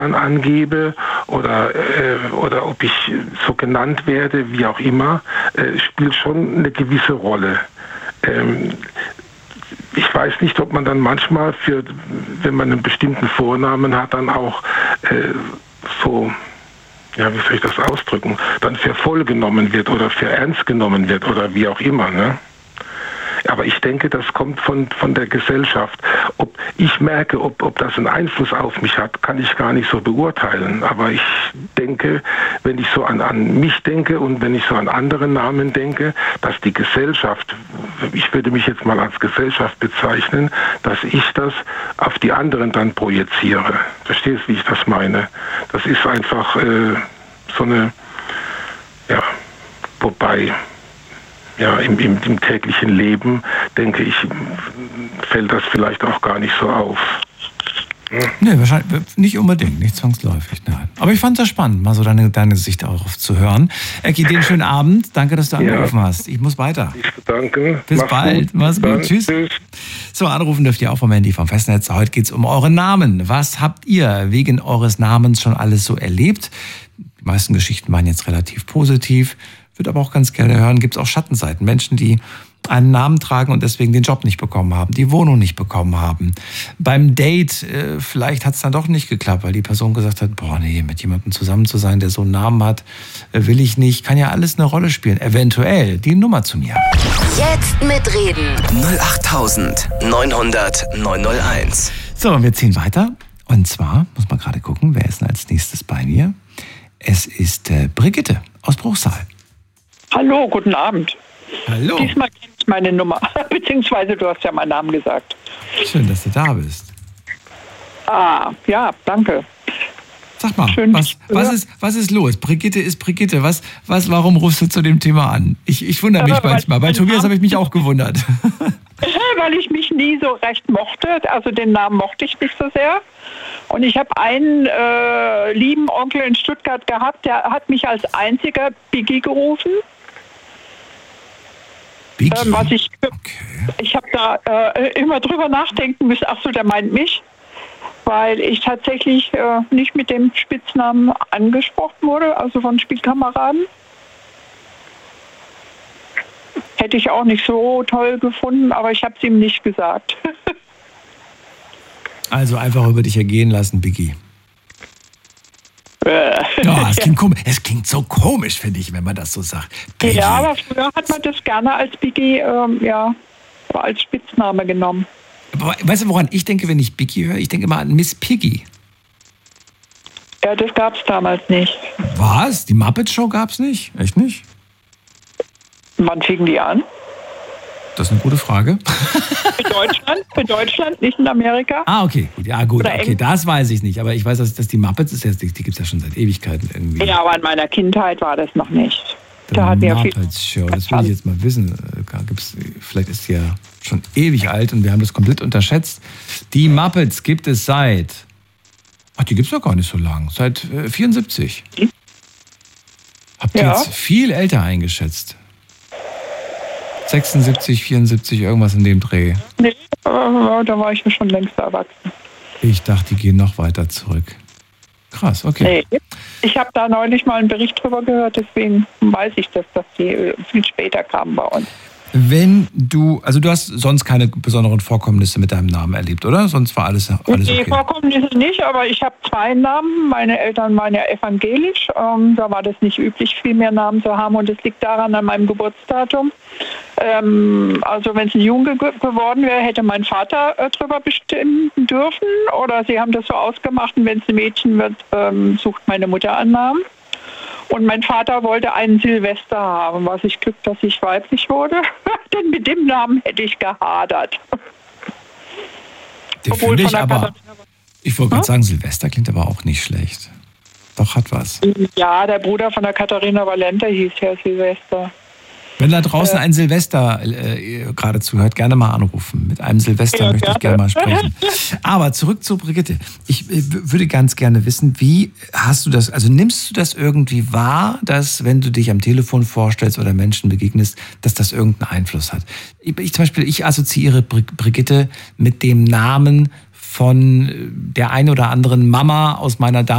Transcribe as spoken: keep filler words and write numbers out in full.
angebe oder, äh, oder ob ich so genannt werde, wie auch immer, äh, spielt schon eine gewisse Rolle. Ähm, ich weiß nicht, ob man dann manchmal, für, wenn man einen bestimmten Vornamen hat, dann auch äh, so, ja, wie soll ich das ausdrücken, dann für voll genommen wird oder für ernst genommen wird oder wie auch immer, ne? Aber ich denke, das kommt von, von der Gesellschaft. Ob ich merke, ob, ob das einen Einfluss auf mich hat, kann ich gar nicht so beurteilen. Aber ich denke, wenn ich so an, an mich denke und wenn ich so an andere Namen denke, dass die Gesellschaft, ich würde mich jetzt mal als Gesellschaft bezeichnen, dass ich das auf die anderen dann projiziere. Verstehst du, wie ich das meine? Das ist einfach äh, so eine, ja, wobei... Ja, im, im, im täglichen Leben, denke ich, fällt das vielleicht auch gar nicht so auf. Hm? Nee, wahrscheinlich nicht unbedingt, nicht zwangsläufig, nein. Aber ich fand es spannend, mal so deine, deine Sicht darauf zu hören. Ecki, den schönen Abend. Danke, dass du angerufen ja. hast. Ich muss weiter. Ich danke. Bis Mach's bald. Gut. Mach's gut. Tschüss. Tschüss. So, anrufen dürft ihr auch vom Handy vom Festnetz. Heute geht's um euren Namen. Was habt ihr wegen eures Namens schon alles so erlebt? Die meisten Geschichten waren jetzt relativ positiv. Würde aber auch ganz gerne hören, gibt es auch Schattenseiten. Menschen, die einen Namen tragen und deswegen den Job nicht bekommen haben, die Wohnung nicht bekommen haben. Beim Date, äh, vielleicht hat es dann doch nicht geklappt, weil die Person gesagt hat, boah nee, mit jemandem zusammen zu sein, der so einen Namen hat, äh, will ich nicht. Kann ja alles eine Rolle spielen. Eventuell die Nummer zu mir. Jetzt mitreden. null acht neunhundert neunhunderteins. So, wir ziehen weiter. Und zwar, muss man gerade gucken, wer ist denn als nächstes bei mir? Es ist äh, Brigitte aus Bruchsal. Hallo, guten Abend. Hallo. Diesmal kenne ich meine Nummer, beziehungsweise du hast ja meinen Namen gesagt. Schön, dass du da bist. Ah, ja, danke. Sag mal, Schön, was, was, ist, was ist los? Brigitte ist Brigitte. Was, was, warum rufst du zu dem Thema an? Ich, ich wundere mich ja, manchmal. Bei Tobias habe ich mich auch gewundert. Weil ich mich nie so recht mochte. Also den Namen mochte ich nicht so sehr. Und ich habe einen äh, lieben Onkel in Stuttgart gehabt, der hat mich als einziger Biggie gerufen. Biggie? Ähm, was ich okay. ich habe da äh, immer drüber nachdenken müssen. Ach so, der meint mich. Weil ich tatsächlich äh, nicht mit dem Spitznamen angesprochen wurde, also von Spielkameraden. Hätte ich auch nicht so toll gefunden, aber ich habe es ihm nicht gesagt. Also einfach über dich ergehen lassen, Biggie. Äh. Oh, es, klingt komisch. Es klingt so komisch, finde ich, wenn man das so sagt. Biggie. Ja, aber früher hat man das gerne als Biggie, ähm, ja, als Spitzname genommen. Aber weißt du, woran ich denke, wenn ich Biggie höre? Ich denke immer an Miss Piggy. Ja, das gab es damals nicht. Was? Die Muppet Show gab es nicht? Echt nicht? Wann fingen die an? Das ist eine gute Frage. In Deutschland? In Deutschland, nicht in Amerika? Ah, okay. Gut, ja, gut. Oder Okay, das weiß ich nicht. Aber ich weiß, dass, dass die Muppets, ist ja, die, die gibt es ja schon seit Ewigkeiten irgendwie. Ja, aber in meiner Kindheit war das noch nicht. Die da hat Muppets Show, das will ich jetzt mal wissen. Gibt's, vielleicht ist die ja schon ewig alt und wir haben das komplett unterschätzt. Die Muppets gibt es seit... Ach, die gibt es doch gar nicht so lang. Seit äh, vierundsiebzig. Hm? Habt ihr ja. jetzt viel älter eingeschätzt? sechsundsiebzig, vierundsiebzig, irgendwas in dem Dreh. Nee, da war ich ja schon längst erwachsen. Ich dachte, die gehen noch weiter zurück. Krass, okay. Nee, ich habe da neulich mal einen Bericht drüber gehört, deswegen weiß ich, dass das die viel später kamen bei uns. Wenn du, also du hast sonst keine besonderen Vorkommnisse mit deinem Namen erlebt, oder? Sonst war alles, alles okay. Nee, Vorkommnisse nicht, aber ich habe zwei Namen. Meine Eltern waren ja evangelisch. Ähm, da war das nicht üblich, viel mehr Namen zu haben. Und das liegt daran, an meinem Geburtsdatum. Ähm, also wenn es ein Junge ge- geworden wäre, hätte mein Vater äh, drüber bestimmen dürfen. Oder sie haben das so ausgemacht, und wenn es ein Mädchen wird, ähm, sucht meine Mutter einen Namen. Und mein Vater wollte einen Silvester haben, was ich Glück, dass ich weiblich wurde. Denn mit dem Namen hätte ich gehadert. Den finde ich aber, ich wollte gerade sagen, Silvester klingt aber auch nicht schlecht. Doch, hat was. Ja, der Bruder von der Katharina Valente hieß ja Silvester. Wenn da draußen ein Silvester äh, gerade zuhört, gerne mal anrufen. Mit einem Silvester ja, möchte gerne. ich gerne mal sprechen. Aber zurück zu Brigitte. Ich äh, würde ganz gerne wissen, wie hast du das, also nimmst du das irgendwie wahr, dass wenn du dich am Telefon vorstellst oder Menschen begegnest, dass das irgendeinen Einfluss hat? Ich, ich zum Beispiel, ich assoziiere Brigitte mit dem Namen von der einen oder anderen Mama aus meiner